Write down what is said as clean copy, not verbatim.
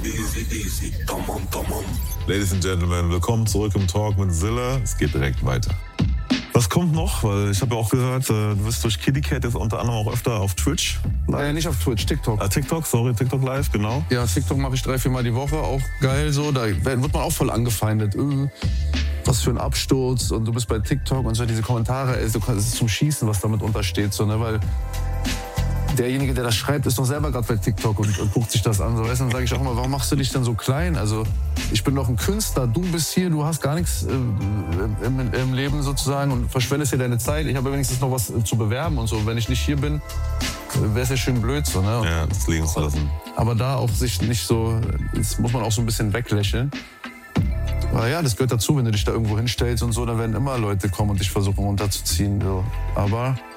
Ladies and Gentlemen, willkommen zurück im Talk mit Zilla. Es geht direkt weiter. Was kommt noch? Weil ich habe ja auch gehört, du bist durch Kitty Cat jetzt unter anderem auch öfter auf Twitch. Nicht auf Twitch, TikTok. TikTok live, genau. Ja, TikTok mache ich 3-4 Mal die Woche, auch geil so. Da wird man auch voll angefeindet. Was für ein Absturz und du bist bei TikTok und so diese Kommentare, es ist zum Schießen, was damit untersteht, so, ne? Weil derjenige, der das schreibt, ist doch selber gerade bei TikTok und guckt sich das an. So, weißt du, dann sage ich auch immer, warum machst du dich denn so klein? Also ich bin doch ein Künstler, du bist hier, du hast gar nichts im Leben sozusagen und verschwendest hier deine Zeit. Ich habe wenigstens noch was zu bewerben und so. Wenn ich nicht hier bin, wäre es ja schön blöd so. Ne? Ja, das liegen zu lassen. Aber da auch sich nicht so, das muss man auch so ein bisschen weglächeln. Aber ja, das gehört dazu, wenn du dich da irgendwo hinstellst und so, dann werden immer Leute kommen und dich versuchen runterzuziehen. So. Aber